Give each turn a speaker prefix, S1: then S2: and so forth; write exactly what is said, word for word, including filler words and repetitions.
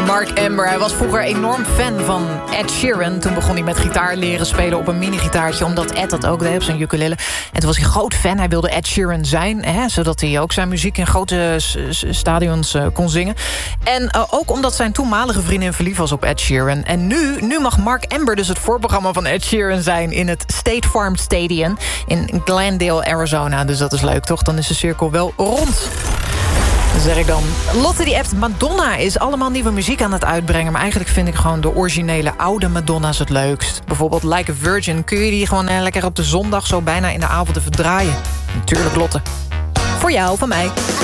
S1: Die Mark Amber, hij was vroeger enorm fan van Ed Sheeran. Toen begon hij met gitaar leren spelen op een minigitaartje, omdat Ed dat ook deed op zijn ukulele. En toen was hij groot fan. Hij wilde Ed Sheeran zijn, hè, zodat hij ook zijn muziek in grote stadions uh, kon zingen. En uh, ook omdat zijn toenmalige vriendin verliefd was op Ed Sheeran. En nu, nu mag Mark Amber dus het voorprogramma van Ed Sheeran zijn in het State Farm Stadium in Glendale, Arizona. Dus dat is leuk, toch? Dan is de cirkel wel rond. Dan zeg ik dan. Lotte die appt, Madonna is allemaal nieuwe muziek aan het uitbrengen. Maar eigenlijk vind ik gewoon de originele oude Madonna's het leukst. Bijvoorbeeld Like a Virgin. Kun je die gewoon eh, lekker op de zondag zo bijna in de avond even draaien? Natuurlijk, Lotte. Voor jou, van mij.